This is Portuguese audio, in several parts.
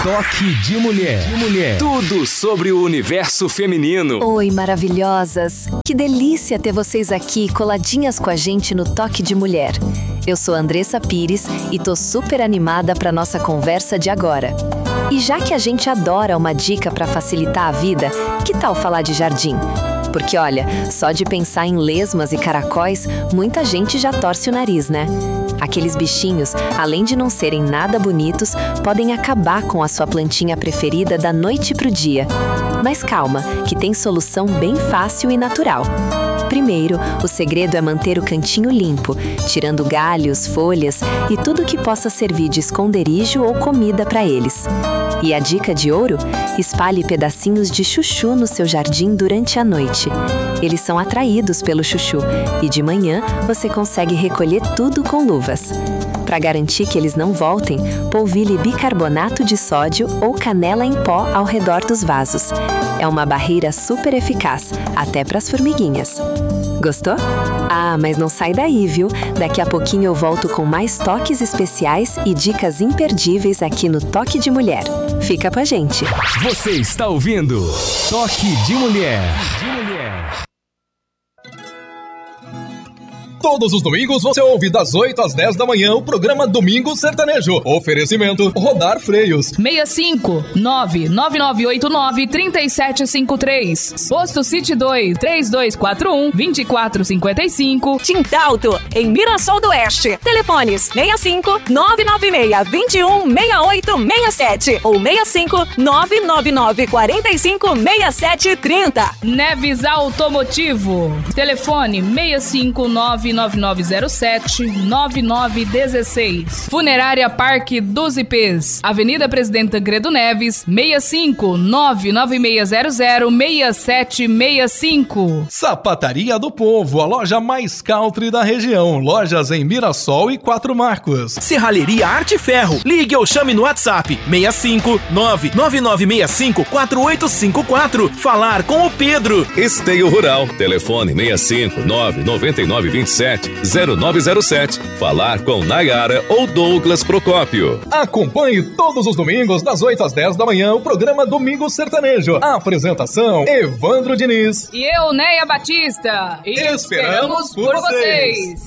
Toque de Mulher. Tudo sobre o universo feminino. Oi, maravilhosas! Que delícia ter vocês aqui coladinhas com a gente no Toque de Mulher. Eu sou Andressa Pires e tô super animada para nossa conversa de agora. E já que a gente adora uma dica para facilitar a vida, que tal falar de jardim? Porque olha, só de pensar em lesmas e caracóis, muita gente já torce o nariz, né? Aqueles bichinhos, além de não serem nada bonitos, podem acabar com a sua plantinha preferida da noite pro dia. Mas calma, que tem solução bem fácil e natural. Primeiro, o segredo é manter o cantinho limpo, tirando galhos, folhas e tudo que possa servir de esconderijo ou comida para eles. E a dica de ouro? Espalhe pedacinhos de chuchu no seu jardim durante a noite. Eles são atraídos pelo chuchu e de manhã você consegue recolher tudo com luvas. Para garantir que eles não voltem, polvilhe bicarbonato de sódio ou canela em pó ao redor dos vasos. É uma barreira super eficaz, até para as formiguinhas. Gostou? Ah, mas não sai daí, viu? Daqui a pouquinho eu volto com mais toques especiais e dicas imperdíveis aqui no Toque de Mulher. Fica com a gente. Você está ouvindo Toque de Mulher. Todos os domingos você ouve das 8 às 10 da manhã o programa Domingo Sertanejo. Oferecimento Rodar Freios. 65-99989-3753. Posto City 2, 3241-2455. Tintalto, em Mirassol do Oeste. Telefones 65-996-216867 ou 65-999-456730. Neves Automotivo. Telefone 6599907-9916. Funerária Parque dos IPs. Avenida Presidente Tancredo Neves, 65-99600-6765. Sapataria do Povo, a loja mais country da região. Lojas em Mirassol e Quatro Marcos. Serralheria Arte e Ferro. Ligue ou chame no WhatsApp 65-99965-4854. Falar com o Pedro. Esteio Rural. Telefone 65-99927-0907. Falar com Nayara ou Douglas Procópio. Acompanhe todos os domingos das 8 às 10 da manhã o programa Domingo Sertanejo. Apresentação Evandro Diniz. E eu, Neia Batista. Esperamos por vocês.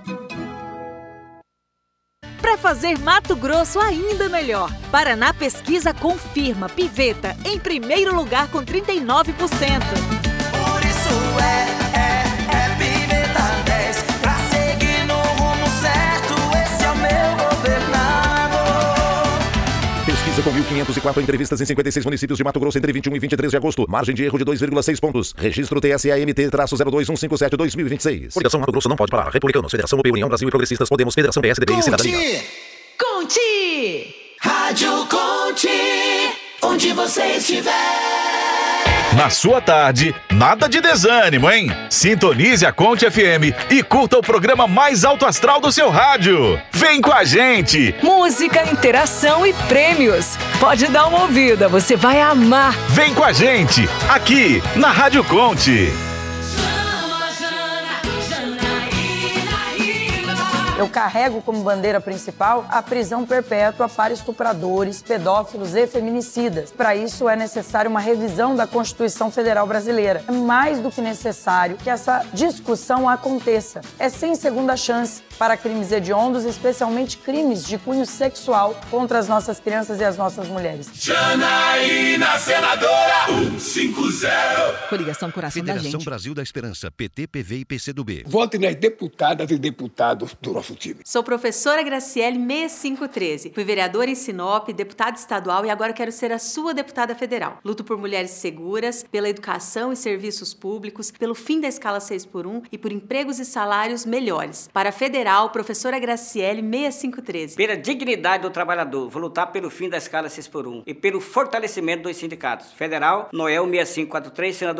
Para fazer Mato Grosso ainda melhor, Paraná Pesquisa confirma Piveta em primeiro lugar com 39%. Por isso é Piveta 10, pra seguir no rumo certo, esse é o meu governador. Pesquisa com 1.504 entrevistas em 56 municípios de Mato Grosso entre 21 e 23 de agosto. Margem de erro de 2,6 pontos. Registro TSAMT-02157-2026. Coligação Mato Grosso não pode parar. Republicanos, Federação UP, União Brasil e Progressistas, Podemos, Federação PSDB e Cidadania. Conte! Rádio Conte! Onde você estiver. Na sua tarde, nada de desânimo, hein? Sintonize a Conte FM e curta o programa mais alto astral do seu rádio. Vem com a gente! Música, interação e prêmios. Pode dar uma ouvida, você vai amar. Vem com a gente, aqui na Rádio Conte. Eu carrego como bandeira principal a prisão perpétua para estupradores, pedófilos e feminicidas. Para isso é necessário uma revisão da Constituição Federal Brasileira. É mais do que necessário que essa discussão aconteça. É sem segunda chance para crimes hediondos, especialmente crimes de cunho sexual contra as nossas crianças e as nossas mulheres. Janaína, senadora 150. Coligação Coração da Gente. Federação Brasil da Esperança, PT, PV e PCdoB. Vote nas deputadas e deputados do nosso time. Sou professora Graciele 6513. Fui vereadora em Sinop, deputada estadual e agora quero ser a sua deputada federal. Luto por mulheres seguras, pela educação e serviços públicos, pelo fim da escala 6x1 e por empregos e salários melhores. Para a federal, professora Graciele 6513. Pela dignidade do trabalhador, vou lutar pelo fim da escala 6x1 e pelo fortalecimento dos sindicatos. Federal, Noel 6543, senador